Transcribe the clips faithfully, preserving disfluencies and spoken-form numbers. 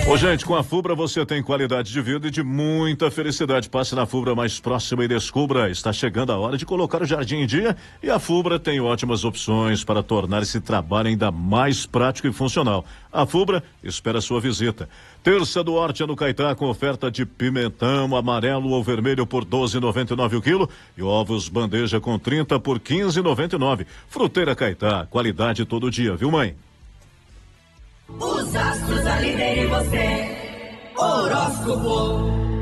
Ô, gente, com a Fubra você tem qualidade de vida e de muita felicidade. Passe na Fubra mais próxima e descubra. Está chegando a hora de colocar o jardim em dia e a Fubra tem ótimas opções para tornar esse trabalho ainda mais prático e funcional. A Fubra espera a sua visita. Terça do Horta no Caetá com oferta de pimentão amarelo ou vermelho por doze e noventa e nove o quilo e ovos bandeja com trinta por quinze e noventa e nove. Fruteira Caetá, qualidade todo dia, viu, mãe? Os astros alineam você. Horóscopo.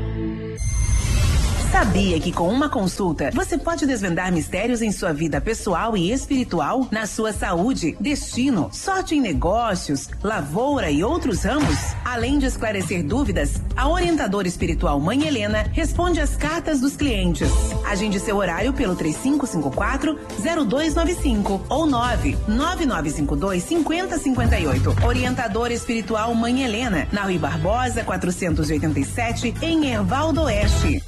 Sabia que com uma consulta você pode desvendar mistérios em sua vida pessoal e espiritual, na sua saúde, destino, sorte em negócios, lavoura e outros ramos? Além de esclarecer dúvidas, a orientadora espiritual Mãe Helena responde às cartas dos clientes. Agende seu horário pelo três cinco cinco quatro, zero dois nove cinco ou nove nove nove cinco dois, cinco zero cinco oito. Orientadora espiritual Mãe Helena, na Rui Barbosa, quatrocentos e oitenta e sete, em Erval do Oeste.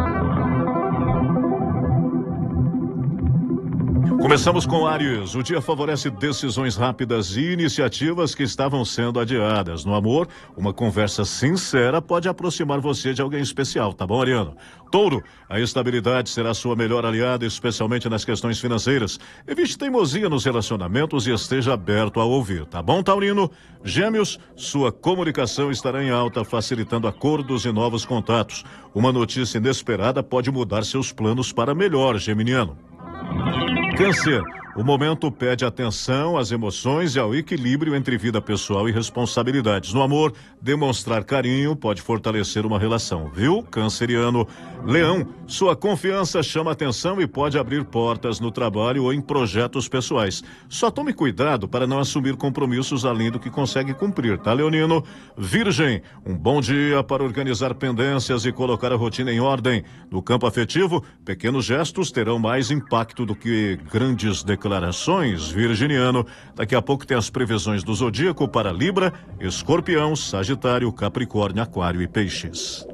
Começamos com Áries. O dia favorece decisões rápidas e iniciativas que estavam sendo adiadas. No amor, uma conversa sincera pode aproximar você de alguém especial, tá bom, Ariano? Touro, a estabilidade será sua melhor aliada, especialmente nas questões financeiras. Evite teimosia nos relacionamentos e esteja aberto a ouvir, tá bom, Taurino? Gêmeos, sua comunicação estará em alta, facilitando acordos e novos contatos. Uma notícia inesperada pode mudar seus planos para melhor, geminiano. Câncer, o momento pede atenção às emoções e ao equilíbrio entre vida pessoal e responsabilidades. No amor, demonstrar carinho pode fortalecer uma relação, viu, canceriano? Leão, sua confiança chama atenção e pode abrir portas no trabalho ou em projetos pessoais. Só tome cuidado para não assumir compromissos além do que consegue cumprir, tá, leonino? Virgem, um bom dia para organizar pendências e colocar a rotina em ordem. No campo afetivo, pequenos gestos terão mais impacto do que grandes declarações, virginiano. Daqui a pouco tem as previsões do zodíaco para Libra, Escorpião, Sagitário, Capricórnio, Aquário e Peixes.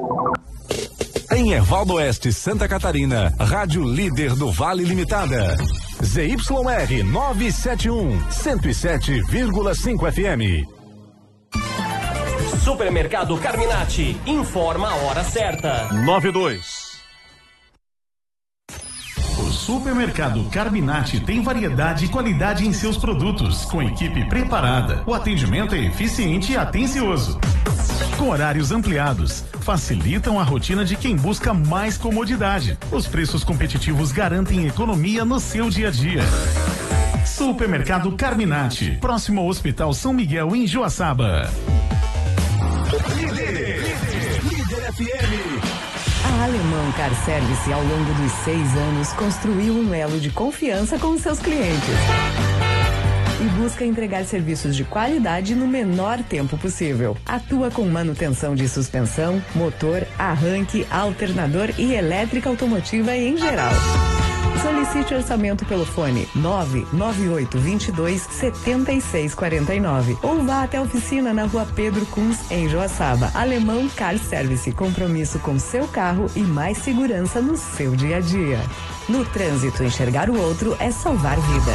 Em Erval do Oeste, Santa Catarina, Rádio Líder do Vale Limitada. Z Y R novecentos e setenta e um, cento e sete vírgula cinco F M. Supermercado Carminati informa a hora certa. nove e dois. O Supermercado Carminati tem variedade e qualidade em seus produtos, com equipe preparada. O atendimento é eficiente e atencioso. Com horários ampliados, facilitam a rotina de quem busca mais comodidade. Os preços competitivos garantem economia no seu dia a dia. Supermercado Carminati, próximo ao Hospital São Miguel, em Joaçaba. Líder, líder, líder F M. A Alemão Car Service, ao longo dos seis anos, construiu um elo de confiança com seus clientes e busca entregar serviços de qualidade no menor tempo possível. Atua com manutenção de suspensão, motor, arranque, alternador e elétrica automotiva em geral. Solicite orçamento pelo fone nove nove oito dois dois, sete seis quatro nove ou vá até a oficina na Rua Pedro Kunz, em Joaçaba. Alemão Car Service, compromisso com seu carro e mais segurança no seu dia a dia. No trânsito, enxergar o outro é salvar vidas.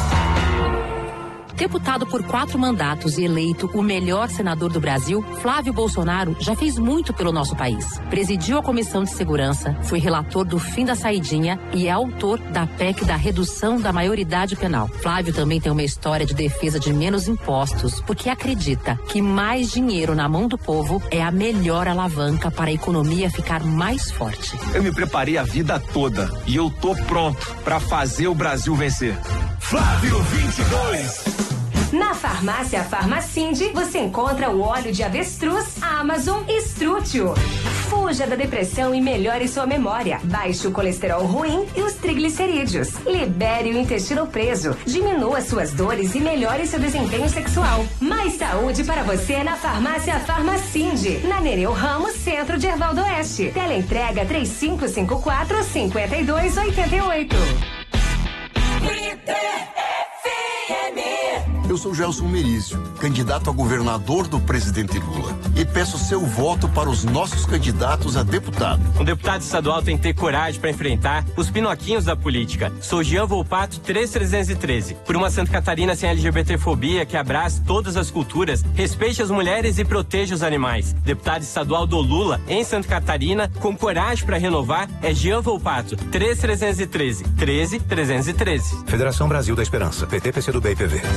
Deputado por quatro mandatos e eleito o melhor senador do Brasil, Flávio Bolsonaro já fez muito pelo nosso país. Presidiu a Comissão de Segurança, foi relator do fim da saidinha e é autor da P E C da redução da maioridade penal. Flávio também tem uma história de defesa de menos impostos, porque acredita que mais dinheiro na mão do povo é a melhor alavanca para a economia ficar mais forte. Eu me preparei a vida toda e eu tô pronto para fazer o Brasil vencer. Flávio vinte e dois. Na farmácia Farmacinde, você encontra o óleo de avestruz Amazon Estrútil. Fuja da depressão e melhore sua memória. Baixe o colesterol ruim e os triglicerídeos. Libere o intestino preso. Diminua suas dores e melhore seu desempenho sexual. Mais saúde para você na farmácia Farmacinde. Na Nereu Ramos, centro de Erval do Oeste. Teleentrega três cinco cinco quatro, cinco dois oito oito. Líder F M. Eu sou Gelson Merizio, candidato a governador do presidente Lula. E peço seu voto para os nossos candidatos a deputado. Um deputado estadual tem que ter coragem para enfrentar os pinoquinhos da política. Sou Jean Volpato três mil trezentos e treze. Por uma Santa Catarina sem LGBTfobia, que abrace todas as culturas, respeite as mulheres e proteja os animais. Deputado estadual do Lula em Santa Catarina, com coragem para renovar, é Jean Volpato três mil trezentos e treze. treze mil trezentos e treze. Federação Brasil da Esperança. P T, P C do B e P V.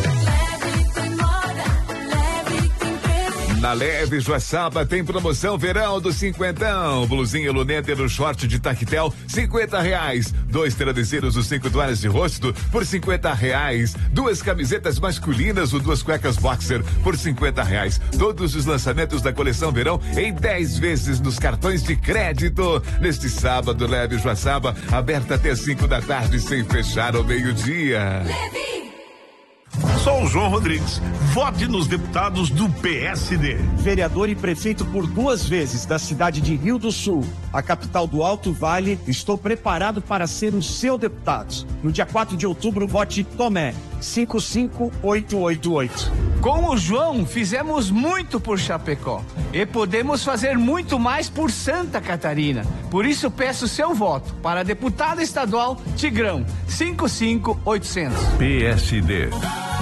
Na Leve Joaçaba tem promoção verão do cinquentão. Blusinha luneta no short de tactel, cinquenta reais. Dois travesseiros ou cinco toalhas de rosto por cinquenta reais. Duas camisetas masculinas ou duas cuecas boxer por cinquenta reais. Todos os lançamentos da coleção verão em dez vezes nos cartões de crédito. Neste sábado, Leve Joaçaba, aberta até cinco da tarde sem fechar ao meio-dia. Sou o João Rodrigues. Vote nos deputados do P S D. Vereador e prefeito por duas vezes da cidade de Rio do Sul, a capital do Alto Vale, estou preparado para ser o seu deputado. No dia quatro de outubro, vote Tomé, cinco cinco oito oito oito. Com o João, fizemos muito por Chapecó e podemos fazer muito mais por Santa Catarina. Por isso, peço seu voto para deputado estadual Tigrão, cinco cinco oitocentos. P S D.